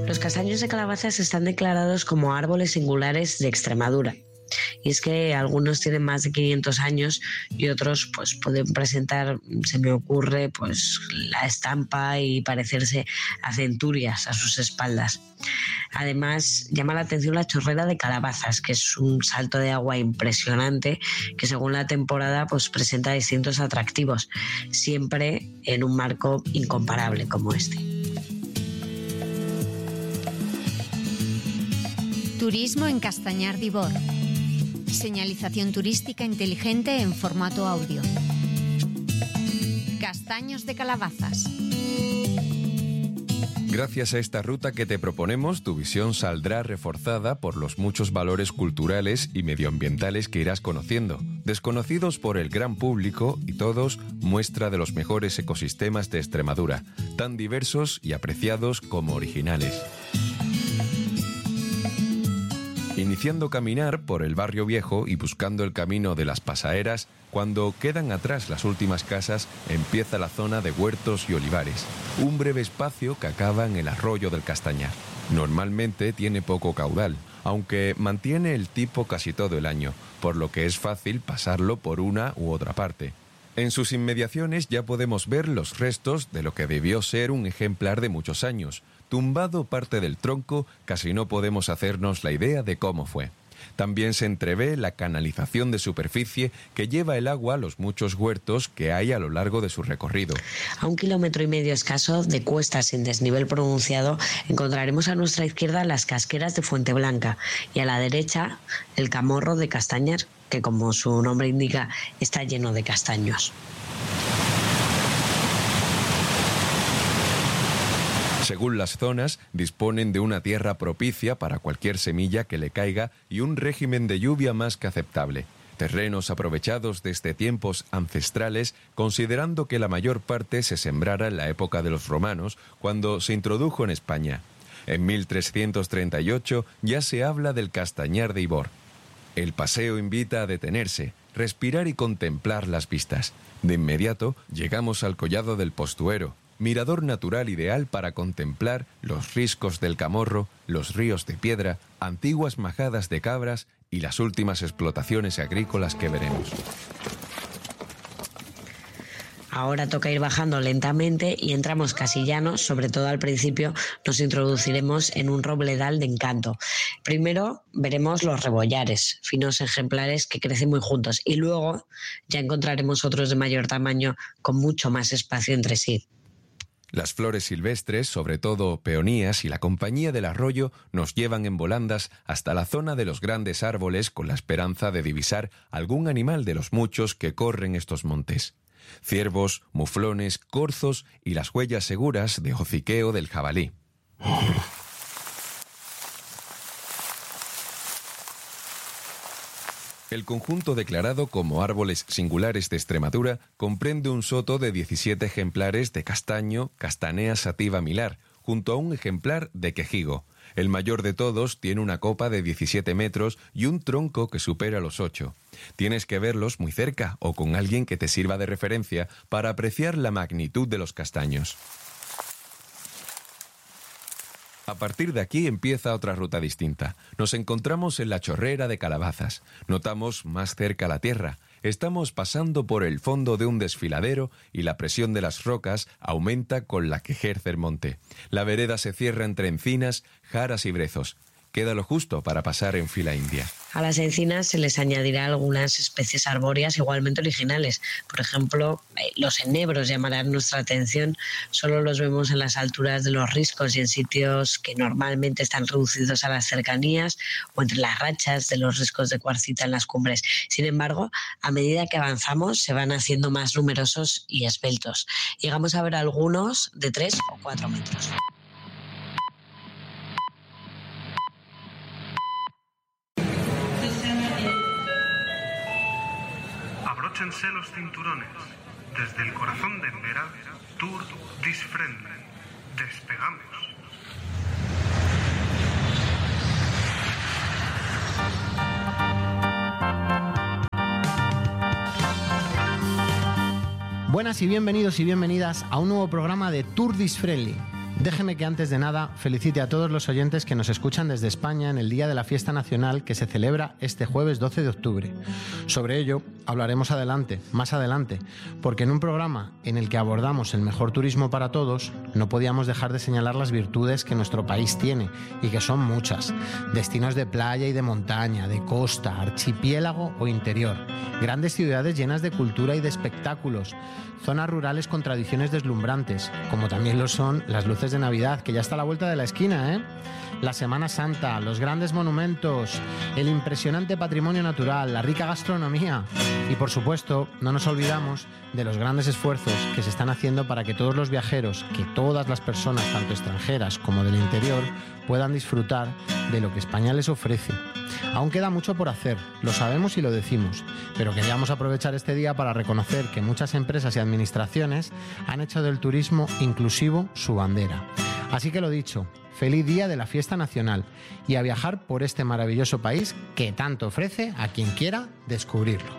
Los castaños de Calabazas están declarados como árboles singulares de Extremadura. Y es que algunos tienen más de 500 años y otros pues pueden presentar, se me ocurre, pues la estampa y parecerse a centurias a sus espaldas. Además, llama la atención la chorrera de Calabazas, que es un salto de agua impresionante que según la temporada pues presenta distintos atractivos, siempre en un marco incomparable como este. Turismo en Castañar de Ibor. Señalización turística inteligente en formato audio. Castaños de Calabazas. Gracias a esta ruta que te proponemos, tu visión saldrá reforzada por los muchos valores culturales y medioambientales que irás conociendo, desconocidos por el gran público y todos muestra de los mejores ecosistemas de Extremadura, tan diversos y apreciados como originales. Iniciando caminar por el barrio viejo y buscando el camino de las pasaeras, cuando quedan atrás las últimas casas, empieza la zona de huertos y olivares, un breve espacio que acaba en el arroyo del Castañar. Normalmente tiene poco caudal, aunque mantiene el tipo casi todo el año, por lo que es fácil pasarlo por una u otra parte. En sus inmediaciones ya podemos ver los restos de lo que debió ser un ejemplar de muchos años. Tumbado parte del tronco, casi no podemos hacernos la idea de cómo fue. También se entrevé la canalización de superficie que lleva el agua a los muchos huertos que hay a lo largo de su recorrido. A 1,5 kilómetros escaso de cuesta sin desnivel pronunciado, encontraremos a nuestra izquierda las casqueras de Fuente Blanca y a la derecha el camorro de Castañar, que como su nombre indica está lleno de castaños. Según las zonas, disponen de una tierra propicia para cualquier semilla que le caiga y un régimen de lluvia más que aceptable. Terrenos aprovechados desde tiempos ancestrales, considerando que la mayor parte se sembrara en la época de los romanos, cuando se introdujo en España. En 1338 ya se habla del Castañar de Ibor. El paseo invita a detenerse, respirar y contemplar las vistas. De inmediato llegamos al collado del Postuero, mirador natural ideal para contemplar los riscos del Camorro, los ríos de piedra, antiguas majadas de cabras y las últimas explotaciones agrícolas que veremos. Ahora toca ir bajando lentamente y entramos casi llanos, sobre todo al principio nos introduciremos en un robledal de encanto. Primero veremos los rebollares, finos ejemplares que crecen muy juntos, y luego ya encontraremos otros de mayor tamaño con mucho más espacio entre sí. Las flores silvestres, sobre todo peonías y la compañía del arroyo, nos llevan en volandas hasta la zona de los grandes árboles con la esperanza de divisar algún animal de los muchos que corren estos montes. Ciervos, muflones, corzos y las huellas seguras de hociqueo del jabalí. El conjunto declarado como árboles singulares de Extremadura comprende un soto de 17 ejemplares de castaño, Castanea sativa milar, junto a un ejemplar de quejigo. El mayor de todos tiene una copa de 17 metros y un tronco que supera los 8. Tienes que verlos muy cerca o con alguien que te sirva de referencia para apreciar la magnitud de los castaños. A partir de aquí empieza otra ruta distinta. Nos encontramos en la chorrera de Calabazas. Notamos más cerca la tierra. Estamos pasando por el fondo de un desfiladero y la presión de las rocas aumenta con la que ejerce el monte. La vereda se cierra entre encinas, jaras y brezos. Queda lo justo para pasar en fila india. A las encinas se les añadirá algunas especies arbóreas igualmente originales. Por ejemplo, los enebros llamarán nuestra atención. Solo los vemos en las alturas de los riscos y en sitios que normalmente están reducidos a las cercanías o entre las rachas de los riscos de cuarcita en las cumbres. Sin embargo, a medida que avanzamos se van haciendo más numerosos y esbeltos. Llegamos a ver algunos de 3 o 4 metros. Abróchense los cinturones. Desde el corazón de Emberá, Tour Disfriendly. Despegamos. Buenas y bienvenidos y bienvenidas a un nuevo programa de Tour Disfriendly. Déjeme que antes de nada felicite a todos los oyentes que nos escuchan desde España en el Día de la Fiesta Nacional que se celebra este jueves 12 de octubre. Sobre ello hablaremos más adelante, porque en un programa en el que abordamos el mejor turismo para todos, no podíamos dejar de señalar las virtudes que nuestro país tiene, y que son muchas. Destinos de playa y de montaña, de costa, archipiélago o interior. Grandes ciudades llenas de cultura y de espectáculos. Zonas rurales con tradiciones deslumbrantes, como también lo son las luces de Navidad, que ya está a la vuelta de la esquina, ¿eh? La Semana Santa, los grandes monumentos, el impresionante patrimonio natural, la rica gastronomía y, por supuesto, no nos olvidamos de los grandes esfuerzos que se están haciendo para que todos los viajeros, que todas las personas, tanto extranjeras como del interior, puedan disfrutar de lo que España les ofrece. Aún queda mucho por hacer, lo sabemos y lo decimos, pero queríamos aprovechar este día para reconocer que muchas empresas y administraciones han hecho del turismo inclusivo su bandera. Así que lo dicho, feliz día de la Fiesta Nacional y a viajar por este maravilloso país que tanto ofrece a quien quiera descubrirlo.